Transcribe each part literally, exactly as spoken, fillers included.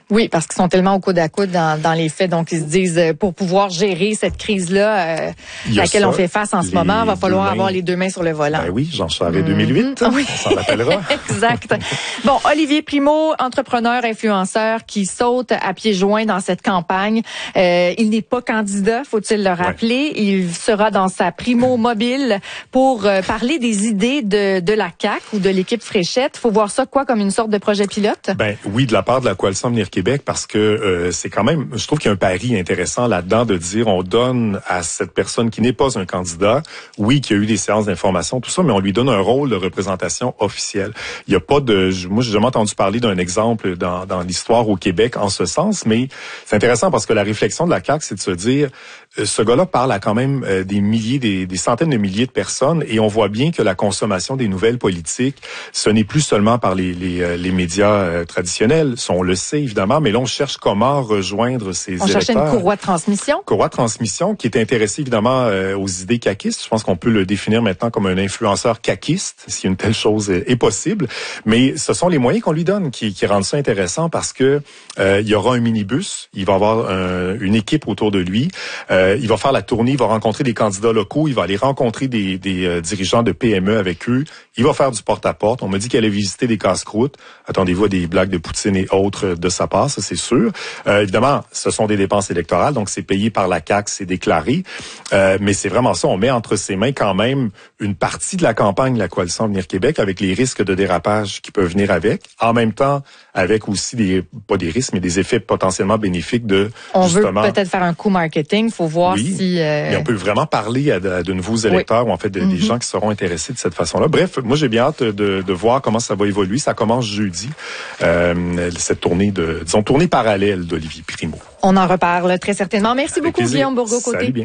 Oui, parce qu'ils sont tellement au coude à coude dans, dans les faits. Donc, ils se disent, euh, pour pouvoir gérer cette crise-là, euh, laquelle ça, on fait face en ce moment, il va falloir mains, avoir les deux mains sur le volant. Ben oui, Jean Charest deux mille huit, mmh. oui. On s'en rappellera. Exact. Bon, Olivier Primo, entrepreneur, influenceur, qui saute à pieds joints dans cette campagne. Euh, il n'est pas candidat, faut-il le rappeler. Ouais. Il sera dans sa Primo mobile pour euh, parler des idées de, de la C A Q ou de l'équipe Fréchette. Faut voir ça quoi comme une sorte de projet pilote? Ben oui, de la part de la Coalition Avenir Québec, parce que euh, c'est quand même, je trouve qu'il y a un pari intéressant là-dedans de dire on donne à cette personne qui n'est pas un candidat, oui, qui a eu des séances d'information, tout ça, mais on lui donne un rôle de représentation officielle. Il y a pas de, moi j'ai jamais entendu parler d'un exemple dans, dans l'histoire au Québec en ce sens, mais c'est intéressant parce que la réflexion de la C A Q, c'est de se dire, euh, ce gars-là parle à quand même euh, des milliers, des, des centaines de milliers de personnes, et on voit bien que la consommation des nouvelles politiques, ce n'est plus seulement par les, les, euh, les médias euh, traditionnels, on le sait évidemment, mais là on cherche comment rejoindre ces électeurs. On cherchait une courroie de transmission. Courroie de transmission qui est intéressée évidemment euh, aux idées caquistes. Je pense qu'on peut le définir maintenant comme un influenceur caquiste, si une telle chose est, est possible. Mais ce sont les moyens qu'on lui donne qui, qui rendent ça intéressant parce que euh, il y aura un minibus, il va avoir un, une équipe autour de lui, euh, il va faire la tournée, il va rencontrer des candidats locaux, il va aller rencontrer des, des euh, dirigeants de P M E avec eux, il va faire du porte-à-porte. On m'a dit qu'il allait visiter des casse-croûtes. Attendez-vous à des blagues de Poutine et autres de sa part, ça c'est sûr. Euh, évidemment, ce sont des dépenses électorales, donc c'est payé par la C A Q, c'est déclaré. Euh, mais c'est vraiment ça, on met entre ses mains quand même une partie de la campagne de la Coalition Avenir Québec avec les risques de dérapage qui peuvent venir avec. En même temps, avec aussi des, pas des risques, mais des effets potentiellement bénéfiques de, on justement... On veut peut-être faire un coup marketing, faut voir oui, si... Euh... mais on peut vraiment parler à de, à de nouveaux électeurs oui. ou en fait de, mm-hmm. des gens qui seront intéressés de cette façon-là. Bref, moi j'ai bien hâte de, de voir comment ça va évoluer. Ça commence jeudi, euh, cette tournée de, disons, tournée parallèle d'Olivier Primo. On en reparle très certainement. Merci Avec beaucoup, plaisir. Guillaume Bourgault-Côté. Salut bien.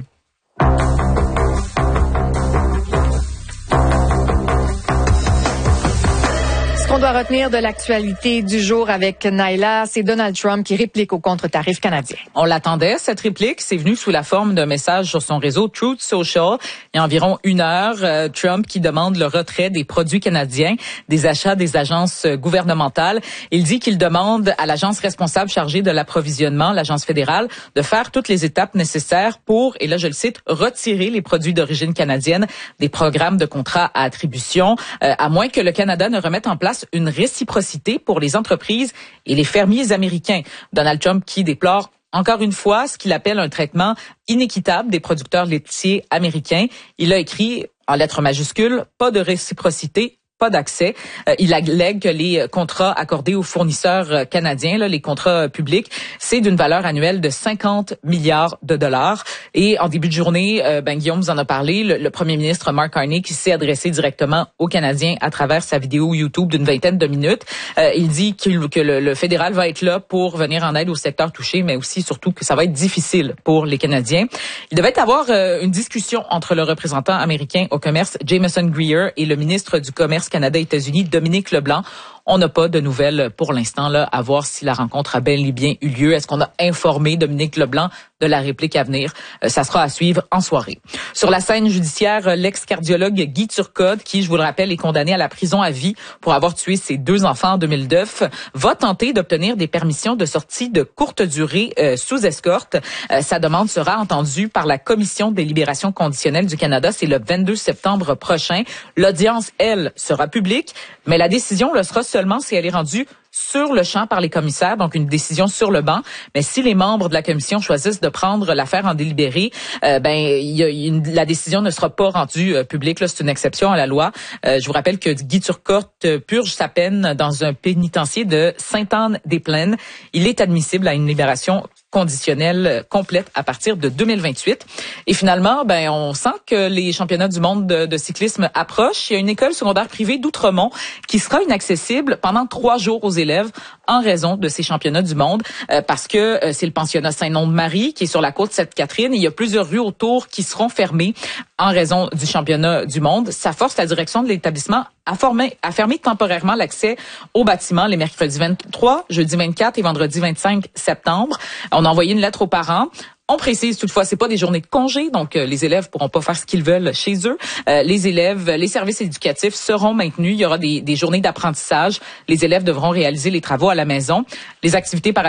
Ce qu'on doit retenir de l'actualité du jour avec Naila, c'est Donald Trump qui réplique au contre-tarif canadien. On l'attendait, cette réplique. C'est venu sous la forme d'un message sur son réseau Truth Social. Il y a environ une heure, euh, Trump qui demande le retrait des produits canadiens, des achats des agences gouvernementales. Il dit qu'il demande à l'agence responsable chargée de l'approvisionnement, l'agence fédérale, de faire toutes les étapes nécessaires pour, et là je le cite, retirer les produits d'origine canadienne des programmes de contrats à attribution, euh, à moins que le Canada ne remette en place une réciprocité pour les entreprises et les fermiers américains. Donald Trump qui déplore encore une fois ce qu'il appelle un traitement inéquitable des producteurs laitiers américains. Il a écrit en lettres majuscules, pas de réciprocité, pas d'accès. Euh, il allègue que les contrats accordés aux fournisseurs canadiens, là, les contrats publics, c'est d'une valeur annuelle de cinquante milliards de dollars. Et en début de journée, euh, ben Guillaume vous en a parlé, le, le premier ministre Mark Carney qui s'est adressé directement aux Canadiens à travers sa vidéo YouTube d'une vingtaine de minutes. Euh, il dit qu'il, que le, le fédéral va être là pour venir en aide au secteur touché, mais aussi surtout que ça va être difficile pour les Canadiens. Il devait y avoir euh, une discussion entre le représentant américain au commerce Jameson Greer et le ministre du Commerce Canada-États-Unis, Dominique Leblanc. On n'a pas de nouvelles pour l'instant là à voir si la rencontre a bel et bien eu lieu. Est-ce qu'on a informé Dominique Leblanc de la réplique à venir? Euh, ça sera à suivre en soirée. Sur la scène judiciaire, l'ex-cardiologue Guy Turcotte, qui, je vous le rappelle, est condamné à la prison à vie pour avoir tué ses deux enfants en deux mille neuf, va tenter d'obtenir des permissions de sortie de courte durée euh, sous escorte. Euh, sa demande sera entendue par la Commission des libérations conditionnelles du Canada. C'est le vingt-deux septembre prochain. L'audience, elle, sera publique, mais la décision le sera seulement si elle est rendue sur le champ par les commissaires, donc une décision sur le banc. Mais si les membres de la commission choisissent de prendre l'affaire en délibéré, euh, ben il y a une, la décision ne sera pas rendue euh, publique. Là, c'est une exception à la loi. Euh, je vous rappelle que Guy Turcotte purge sa peine dans un pénitencier de Sainte-Anne-des-Plaines. Il est admissible à une libération conditionnelle complète à partir de deux mille vingt-huit. Et finalement, ben on sent que les championnats du monde de, de cyclisme approchent. Il y a une école secondaire privée d'Outremont qui sera inaccessible pendant trois jours aux élèves en raison de ces championnats du monde, euh, parce que euh, c'est le pensionnat Saint-Nom-de-Marie qui est sur la côte Sainte-Catherine et il y a plusieurs rues autour qui seront fermées en raison du championnat du monde. Ça force la direction de l'établissement à, former, à fermer temporairement l'accès au bâtiment les mercredis vingt-trois, jeudi vingt-quatre et vendredi vingt-cinq septembre. On a envoyé une lettre aux parents. On précise toutefois, c'est pas des journées de congé, donc euh, les élèves pourront pas faire ce qu'ils veulent chez eux. Euh, les élèves, les services éducatifs seront maintenus. Il y aura des, des journées d'apprentissage. Les élèves devront réaliser les travaux à la maison. Les activités par